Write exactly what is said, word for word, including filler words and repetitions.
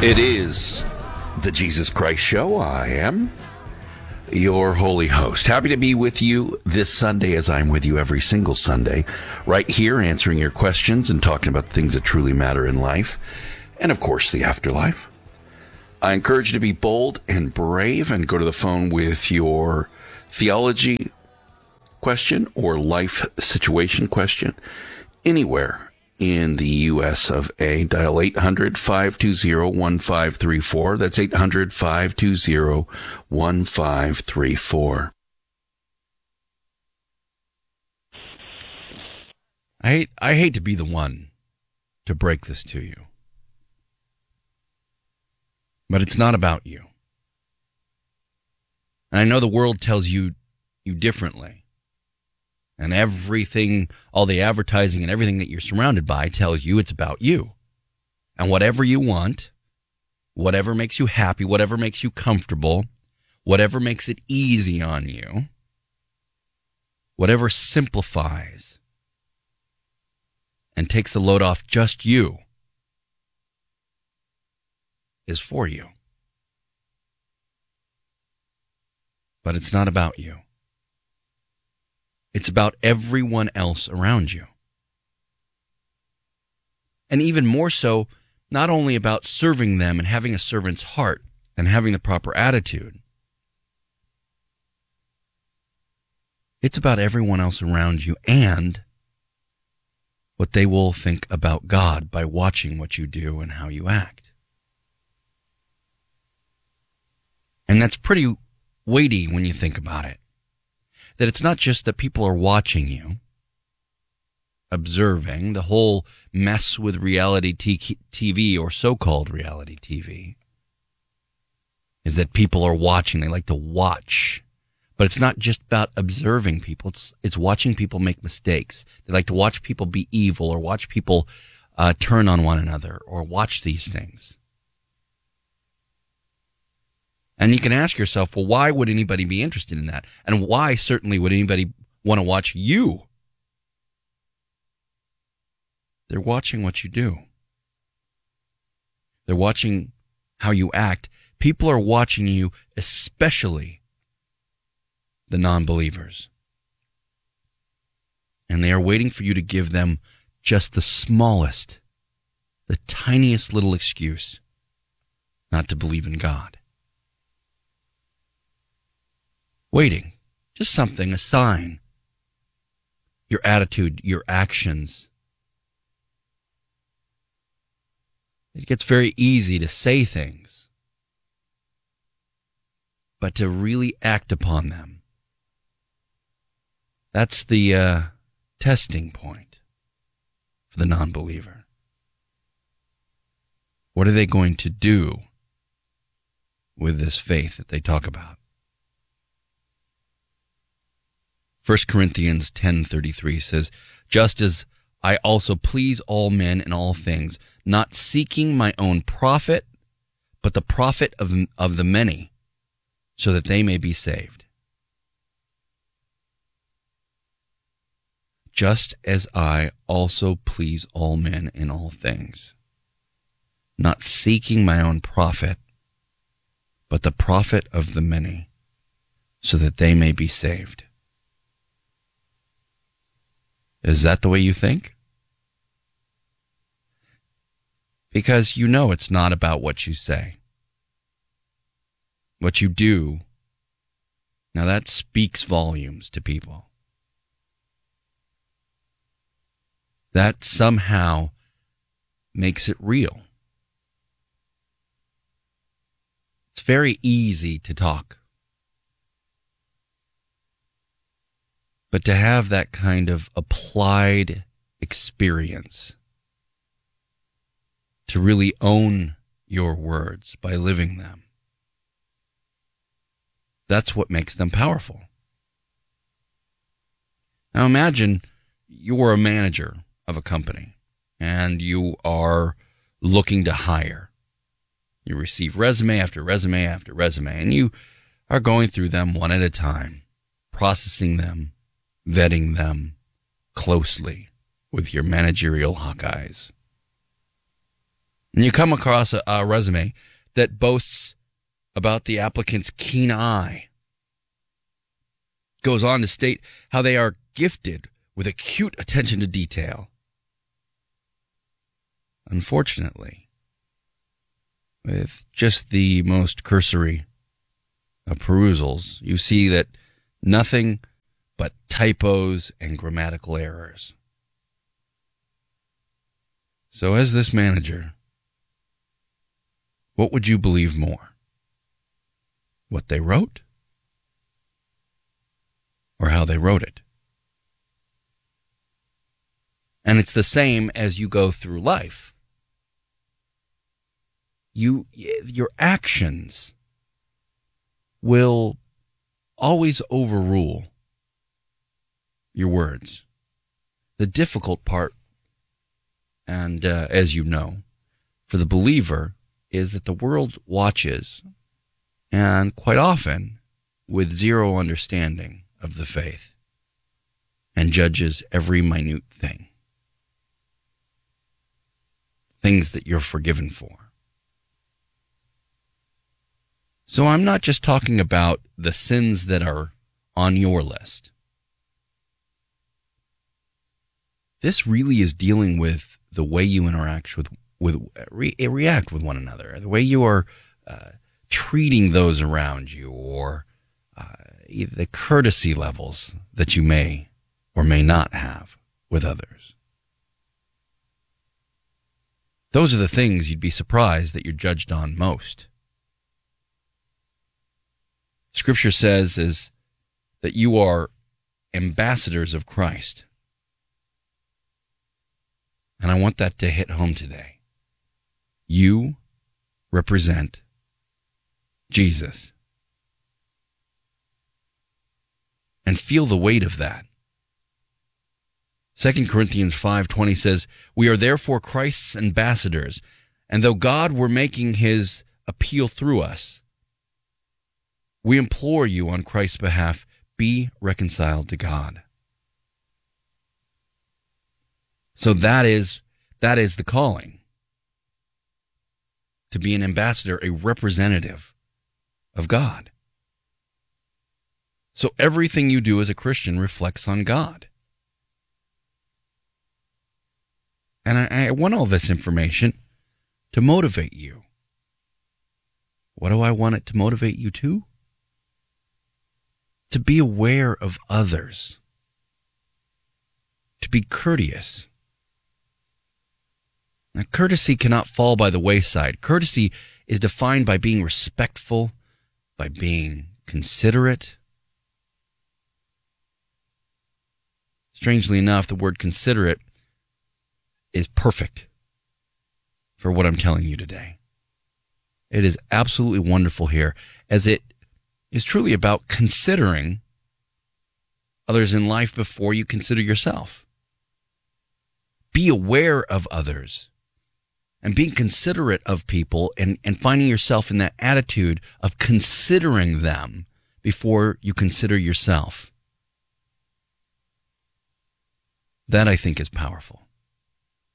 It is the Jesus Christ Show. I am your holy host. Happy to be with you this Sunday, as I'm with you every single Sunday, right here answering your questions and talking about things that truly matter in life, and of course the afterlife. I encourage you to be bold and brave and go to the phone with your theology question or life situation question anywhere in the U S of A. Dial eight hundred, five two zero, one five three four. That's eight hundred, five two zero, one five three four. I hate, I hate to be the one to break this to you. But it's not about you. And I know the world tells you you differently. And everything, all the advertising and everything that you're surrounded by tells you it's about you. And whatever you want, whatever makes you happy, whatever makes you comfortable, whatever makes it easy on you, whatever simplifies and takes the load off just you is for you. But it's not about you. It's about everyone else around you. And even more so, not only about serving them and having a servant's heart and having the proper attitude. It's about everyone else around you and what they will think about God by watching what you do and how you act. And that's pretty weighty when you think about it. That it's not just that people are watching you, observing the whole mess with reality T V or so-called reality T V, is that people are watching. They like to watch. But it's not just about observing people. It's it's watching people make mistakes. They like to watch people be evil or watch people uh, turn on one another or watch these things. And you can ask yourself, well, why would anybody be interested in that? And why, certainly, would anybody want to watch you? They're watching what you do. They're watching how you act. People are watching you, especially the non-believers. And they are waiting for you to give them just the smallest, the tiniest little excuse not to believe in God. Waiting. Just something, a sign. Your attitude, your actions. It gets very easy to say things, but to really act upon them, that's the uh, testing point for the non-believer. What are they going to do with this faith that they talk about? First Corinthians ten thirty-three says, just as I also please all men in all things, not seeking my own profit, but the profit of, of the many, so that they may be saved. Just as I also please all men in all things, not seeking my own profit, but the profit of the many, so that they may be saved. Is that the way you think? Because you know it's not about what you say. What you do, now that speaks volumes to people. That somehow makes it real. It's very easy to talk. But to have that kind of applied experience, to really own your words by living them, that's what makes them powerful. Now imagine you're a manager of a company and you are looking to hire. You receive resume after resume after resume, and you are going through them one at a time, processing them, vetting them closely with your managerial hawk eyes. And you come across a, a resume that boasts about the applicant's keen eye. Goes on to state how they are gifted with acute attention to detail. Unfortunately, with just the most cursory of perusals, you see that nothing but typos and grammatical errors. So as this manager, what would you believe more? What they wrote? Or how they wrote it? And it's the same as you go through life. You, your actions will always overrule your words. The difficult part, and uh, as you know, for the believer, is that the world watches, and quite often with zero understanding of the faith, and judges every minute thing. Things that you're forgiven for. So I'm not just talking about the sins that are on your list. This really is dealing with the way you interact with, with re, react with one another, the way you are uh, treating those around you, or uh, the courtesy levels that you may or may not have with others. Those are the things you'd be surprised that you're judged on most. Scripture says is that you are ambassadors of Christ. And I want that to hit home today. You represent Jesus. And feel the weight of that. Second Corinthians five twenty says, "We are therefore Christ's ambassadors, and though God were making his appeal through us, we implore you on Christ's behalf, be reconciled to God." So that is, that is the calling. To be an ambassador, a representative of God. So everything you do as a Christian reflects on God. And I, I want all this information to motivate you. What do I want it to motivate you to? To be aware of others. To be courteous. Now, courtesy cannot fall by the wayside. Courtesy is defined by being respectful, by being considerate. Strangely enough, the word considerate is perfect for what I'm telling you today. It is absolutely wonderful here, as it is truly about considering others in life before you consider yourself. Be aware of others and being considerate of people, and, and finding yourself in that attitude of considering them before you consider yourself. That, I think, is powerful.